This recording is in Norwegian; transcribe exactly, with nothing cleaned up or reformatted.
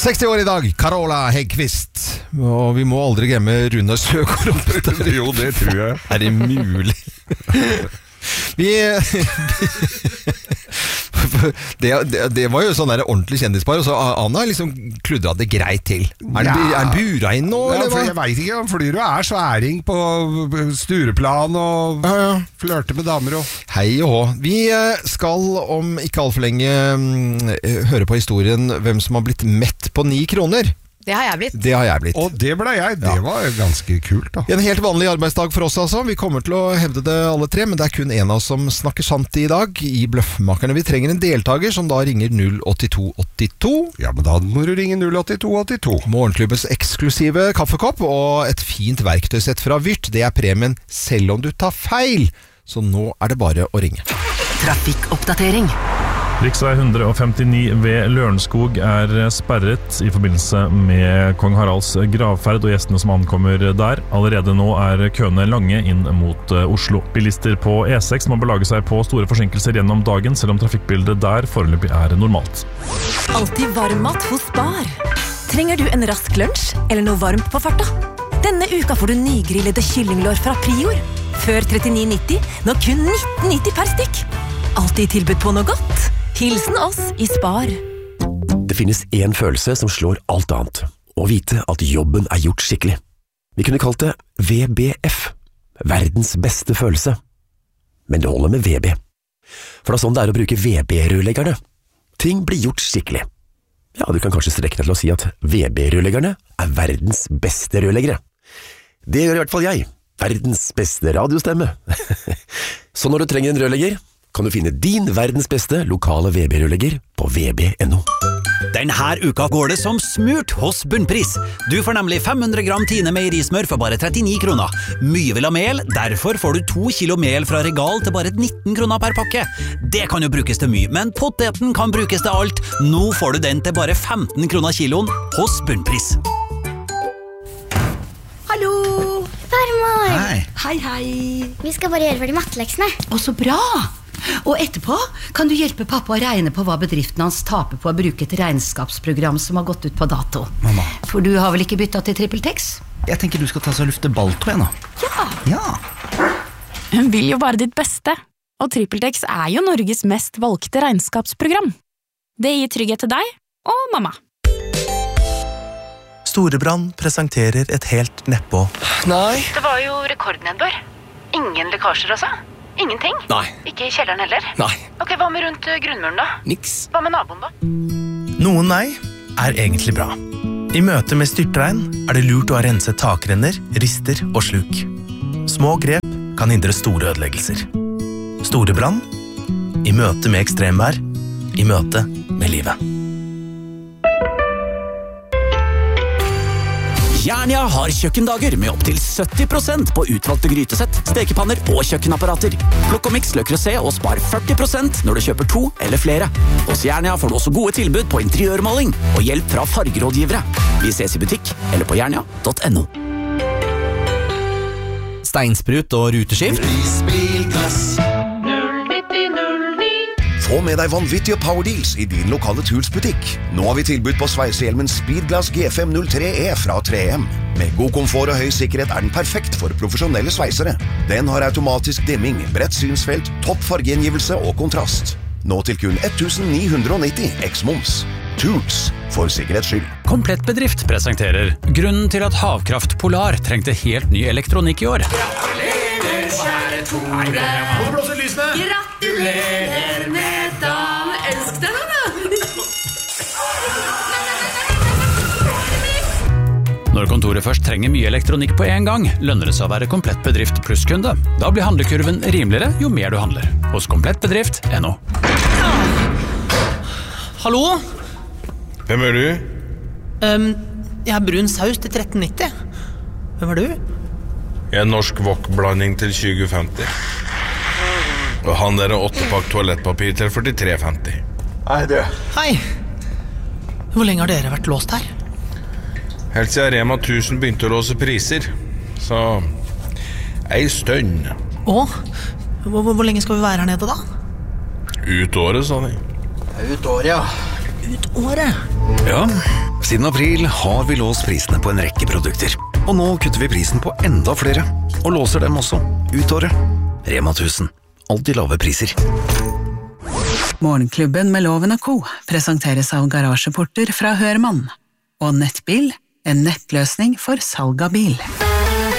seksti år i dag, Carola Häggkvist. Og vi må aldri glemme Rune Søgaard. Jo, det tror jeg. Er det mulig? Vi... Det, det, det var jo sånn der ordentlig kjendispar, og så Anna liksom kludret det greit til. Er den ja. bura inn nå, ja, eller hva? Jeg vet ikke, han flyr og er sværing på Stureplan og ja, ja. flørter med damer og... Hei og hå. Vi skal om ikke alt for lenge høre på historien hvem som har blitt mett på ni kroner. Det har jeg blitt. Det har jeg blitt. Og det ble jeg. Det ja. var ganske kult da. En helt vanlig arbeidsdag for oss altså. Vi kommer til å hevde det alle tre, men det er kun en av oss som snakker sant i dag i Bløffmakerne. Vi trenger en deltaker som da ringer null åtte to åtte to. Ja, men da må du ringe null åtte to åtte to. Morgenklubbens eksklusive kaffekopp og et fint verktøysett fra Vyrt. Det er premien selv om du tar feil. Så nå er det bare å ringe. Trafikkoppdatering. Riksvei one fifty-nine ved Lørenskog er sperret i forbindelse med Kong Haralds gravferd og gjestene som ankommer der. Allerede nå er køene lange inn mot Oslo. Bilister på E six må belage seg på store forsinkelser gjennom dagen, selv om trafikkbildet der foreløpig er normalt. Alltid varmmat hos Spar. Trenger du en rask lunsj eller noe varmt på farta? Denne uka får du nygrillede kyllinglår fra Prior. Før trettionine nitti, nå kun nitten nitti per stykk. Alltid tilbud på noe godt. Hilsen oss i Spar. Det finnes en følelse som slår alt annet. Å vite at jobben er gjort skikkelig. Vi kunne kalt det V B F. Verdens beste følelse. Men det holder med V B. For det er sånn det er å bruke V B-rørleggerne. Ting blir gjort skikkelig. Ja, du kan kanskje strekke deg til å si at V B-rørleggerne er verdens beste rørleggere. Det gjør i hvert fall jeg. Verdens beste radiostemme. Så når du trenger en rørlegger, kan du finne din verdens beste lokale V B-rørlegger på v b punktum n o. Denne uka går det som smurt hos Bunnpris. Du får nemlig fem hundre gram Tine meierismør for bare trettini kroner. Mye vil ha mel, derfor får du to kilo mel fra Regal til bare nitten kroner per pakke. Det kan jo brukes til mye, men poteten kan brukes til alt. Nå får du den til bare femten kroner kiloen hos Bunnpris. Hallo! Farmor! Hei. Hei, hei. Vi skal bare gjøre ferdig matteleksene. Å, så bra! Og etterpå kan du hjelpe pappa å regne på hva bedriften hans taper på å bruke et regnskapsprogram som har gått ut på dato. Mamma. For du har vel ikke byttet til TrippelTex? Jeg tenker du skal ta så lufte balltro igjen nå. Ja. Ja. Hun vil jo bare ditt beste, og TrippelTex er jo Norges mest valgte regnskapsprogram. Det gir trygghet til deg og mamma. Storebrand presenterer et helt nedpå. Nei. Det var jo rekordnedbør. Ingen lekkasjer altså. Ingenting? Nei. Ikke i kjelleren heller? Nei. Ok, hva med rundt grunnmuren da? Niks. Hva med naboen da? Noen nei er egentlig bra. I møte med styrtregn er det lurt å ha renset takrenner, rister og sluk. Små grep kan hindre store ødeleggelser. Storebrand i møte med ekstremvær, i møte med livet. Jernia har kjøkkendager med opp til sytti prosent på utvalgte grytesett, stekepanner og kjøkkenapparater. Plukk og mix Le Creuset og spar førti prosent når du kjøper to eller flere. Hos Jernia får du også gode tilbud på interiørmaling og hjelp fra fargerådgivere. Vi ses i butikk eller på jernia punktum n o. Steinsprut og ruteskift. Få med deg vanvittige power deals i din lokale Tools-butikk. Nå har vi tilbud på sveisehjelmen Speedglass G fem null tre E fra tre M. Med god komfort og høy sikkerhet er den perfekt for profesjonelle sveisere. Den har automatisk dimming, bredt synsfelt, topp fargegjengivelse og kontrast. Nå til kun nittien ni hundre nitti eks-moms. Tools, for sikkerhets skyld. Komplett Bedrift presenterer grunnen til at Havkraft Polar trengte helt ny elektronikk i år. Gratulerer, kjære Tore. Må du blåse lysene? Gratulerer med dagen. Elsk deg, da. Når kontoret først trenger mye elektronikk på en gang, lønner det seg å være Komplett Bedrift plusskunde. Da blir handlekurven rimeligere jo mer du handler. Hos komplett bedrift punktum n o. Hallo? Hvem er du? Um, jeg har brun saus til tretten nitti. Hvem er du? Jeg er norsk wok-blanding til tjue femti. Og han der er åttepakk toalettpapir til førtitre femti. Hei, du. Hei. Hvor lenge har dere vært låst her? Helt siden Rema tusen begynte å låse priser. Så ei stønn. Å? Hvor, hvor lenge skal vi være her nede da? Ut året, sa de. Ut året, ja. Ut året? Ja, Siden april har vi låst prisene på en rekke produkter. Og nå kutter vi prisen på enda flere. Og låser dem også, ut året. Rema tusen. Alltid lave priser. Morgenklubben med Loven og Co. presenteres av garasjeporter fra Hørmann. Og Nettbil, en nettløsning for salg av bil.